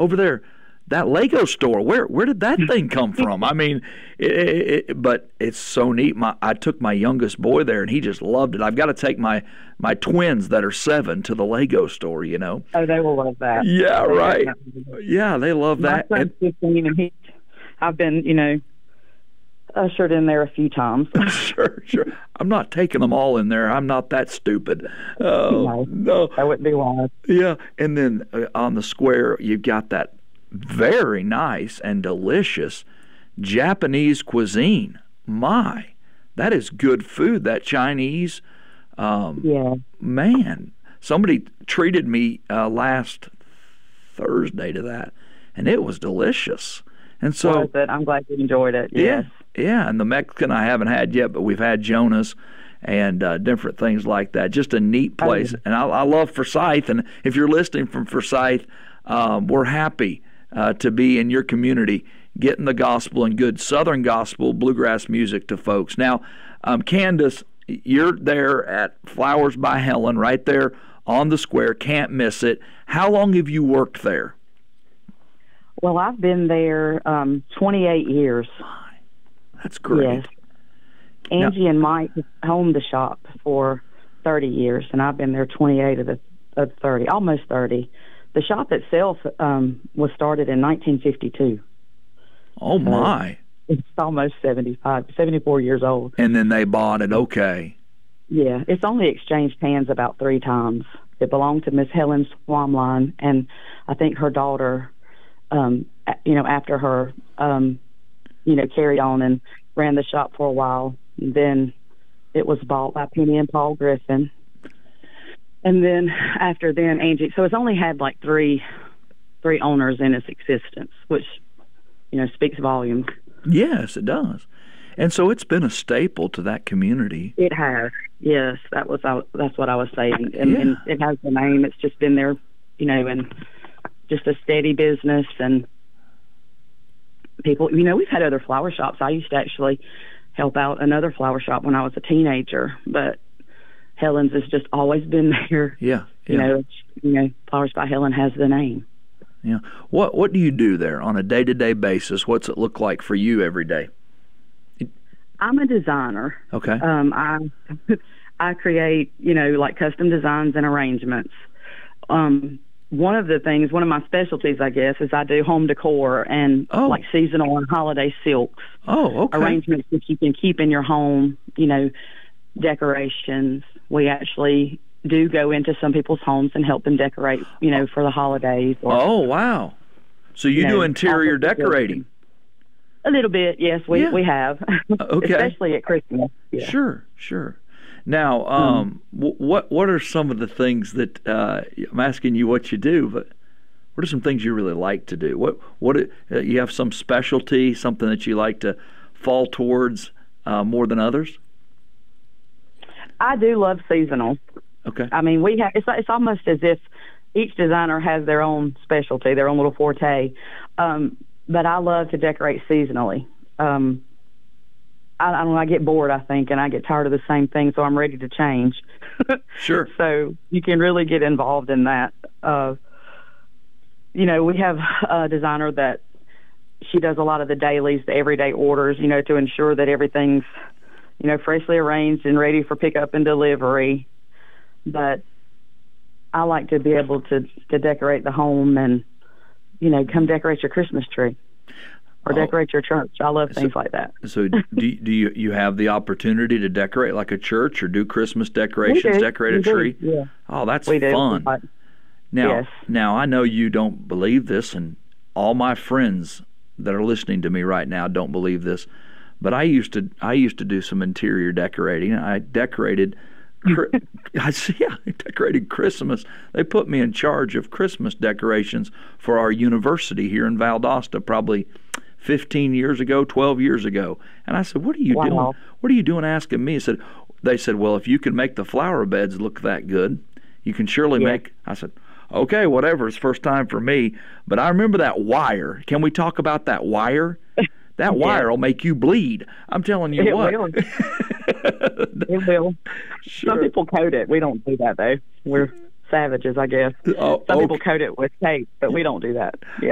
over there, that Lego store, where did that thing come from? I mean, but it's so neat. I took my youngest boy there, and he just loved it. I've got to take my twins that are 7 to the Lego store, you know. Oh, they will love that. Yeah, right. Yeah, they love that. My son's 15, and I've been, you know, ushered in there a few times. Sure. I'm not taking them all in there. I'm not that stupid. No, that wouldn't be wise. Yeah, and then on the square, you've got that very nice and delicious Japanese cuisine. My, that is good food, that Chinese. Yeah. Man, somebody treated me last Thursday to that, and it was delicious. And so I'm glad you enjoyed it. Yes. Yeah, and the Mexican I haven't had yet, but we've had Jonas and different things like that. Just a neat place. And I love Forsyth, and if you're listening from Forsyth, we're happy to be in your community, getting the gospel and good Southern gospel bluegrass music to folks. Now, Candace, you're there at Flowers by Helen, right there on the square. Can't miss it. How long have you worked there? Well, I've been there 28 years. That's great. Yes. Angie and Mike owned the shop for 30 years, and I've been there 28 of the 30, almost 30. The shop itself was started in 1952. Oh, my. It's almost 74 years old. And then they bought it, okay. Yeah, it's only exchanged hands about 3 times. It belonged to Miss Helen Swamline, and I think her daughter, after her, carried on and ran the shop for a while. And then it was bought by Penny and Paul Griffin. And then after then, Angie, so it's only had like three owners in its existence, which, speaks volumes. Yes, it does. And so it's been a staple to that community. It has. Yes, that's what I was saying. And it has the name. It's just been there, and just a steady business. And people, we've had other flower shops. I used to actually help out another flower shop when I was a teenager, but Helen's has just always been there. Yeah. Flowers by Helen has the name. Yeah. What do you do there on a day-to-day basis? What's it look like for you every day? I'm a designer. Okay. I create, like custom designs and arrangements. One of my specialties, I guess, is I do home decor and like seasonal and holiday silks. Oh, okay. Arrangements that you can keep in your home, decorations. We actually do go into some people's homes and help them decorate, for the holidays. Oh, wow. So you do interior decorating? A little bit, yes, we have. Okay. Especially at Christmas. Yeah. Sure. Now, what are some of the things that I'm asking you what you do, but what are some things you really like to do? What you have some specialty, something that you like to fall towards more than others? I do love seasonal. Okay. I mean, it's almost as if each designer has their own specialty, their own little forte. But I love to decorate seasonally. I don't know, I get bored, I think, and I get tired of the same thing, so I'm ready to change. Sure. So you can really get involved in that. We have a designer that she does a lot of the dailies, the everyday orders, to ensure that everything's, freshly arranged and ready for pickup and delivery. But I like to be able to decorate the home and, come decorate your Christmas tree or decorate your church. I love things like that. So do you have the opportunity to decorate like a church or do Christmas decorations, decorate a tree? Yeah. Oh, that's fun. Now, I know you don't believe this, and all my friends that are listening to me right now don't believe this, but I used to do some interior decorating. I decorated I decorated Christmas. They put me in charge of Christmas decorations for our university here in Valdosta probably 15 years ago, 12 years ago. And I said, what are you doing? What are you doing asking me? They said, well, if you can make the flower beds look that good, you can surely make. I said, okay, whatever. It's first time for me. But I remember that wire. Can we talk about that wire? That wire will make you bleed. I'm telling you what. Will. It will. Sure. Some people coat it. We don't do that, though. We're savages, I guess. Some people coat it with tape, but we don't do that. Yeah.